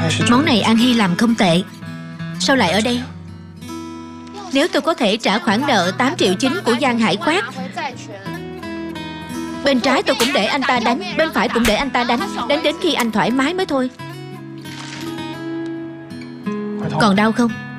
Món này An Hy làm không tệ. Sao lại ở đây? Nếu tôi có thể trả khoản nợ 8,9 triệu của Giang Hải Quát, bên trái tôi cũng để anh ta đánh, bên phải cũng để anh ta đánh, đánh đến khi anh thoải mái mới thôi. Còn đau không?